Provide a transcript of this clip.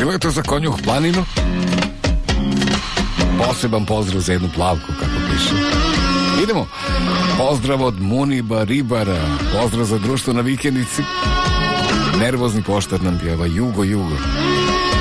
Bilo je to za Konjuh planinu. Poseban pozdrav za jednu plavku, kako piše. Idemo. Pozdrav od Muniba Ribara. Pozdrav za društvo na vikendici. Nervozni poštar nam pjeva Jugo, Jugo.